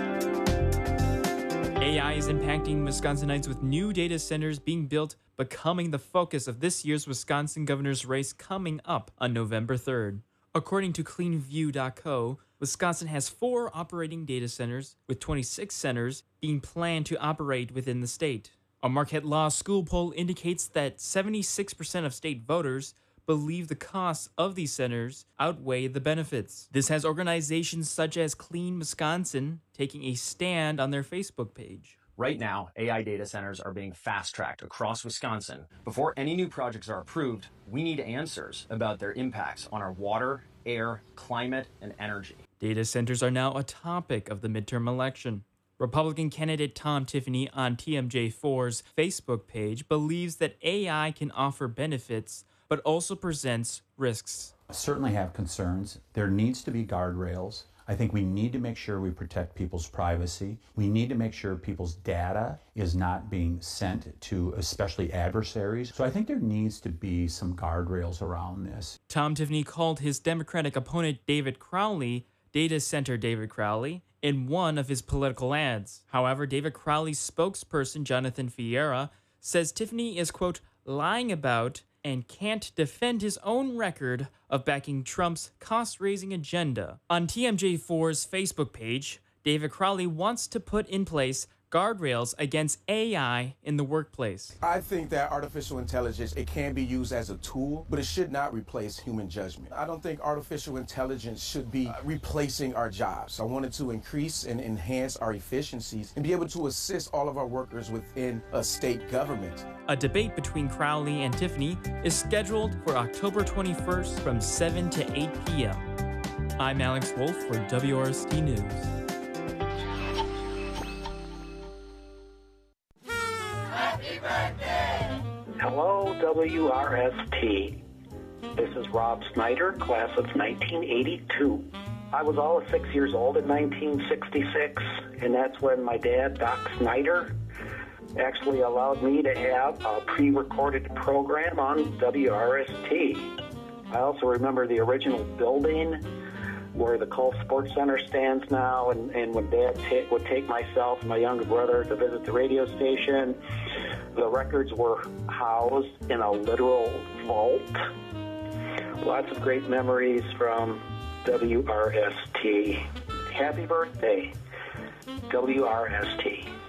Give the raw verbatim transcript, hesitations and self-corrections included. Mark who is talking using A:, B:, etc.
A: A I is impacting Wisconsinites with new data centers being built, becoming the focus of this year's Wisconsin governor's race coming up on November third. According to clean view dot co, Wisconsin has four operating data centers, with twenty-six centers being planned to operate within the state. A Marquette Law School poll indicates that seventy-six percent of state voters believe the costs of these centers outweigh the benefits. This has organizations such as Clean Wisconsin taking a stand on their Facebook page.
B: Right now, A I data centers are being fast-tracked across Wisconsin. Before any new projects are approved, we need answers about their impacts on our water, air, climate, and energy.
A: Data centers are now a topic of the midterm election. Republican candidate Tom Tiffany on T M J four's Facebook page believes that A I can offer benefits, but also presents risks.
C: I certainly have concerns. There needs to be guardrails. I think we need to make sure we protect people's privacy. We need to make sure people's data is not being sent to especially adversaries. So I think there needs to be some guardrails around this.
A: Tom Tiffany called his Democratic opponent David Crowley Data Center David Crowley in one of his political ads. However, David Crowley's spokesperson Jonathan Fiera says Tiffany is, quote, lying about and can't defend his own record of backing Trump's cost-raising agenda. On T M J four's Facebook page, David Crowley wants to put in place guardrails against A I in the workplace.
D: I think that artificial intelligence, it can be used as a tool, but it should not replace human judgment. I don't think artificial intelligence should be uh, replacing our jobs. I wanted to increase and enhance our efficiencies and be able to assist all of our workers within a state government.
A: A debate between Crowley and Tiffany is scheduled for October twenty-first from seven to eight p m I'm Alex Wolf for W R S T News.
E: Hello, W R S T. This is Rob Snyder, class of nineteen eighty-two. I was all of six years old in nineteen sixty-six, and that's when my dad, Doc Snyder, actually allowed me to have a pre-recorded program on W R S T. I also remember the original building where the Colts Sports Center stands now, and, and when Dad t- would take myself and my younger brother to visit the radio station, the records were housed in a literal vault. Lots of great memories from W R S T. Happy birthday, W R S T.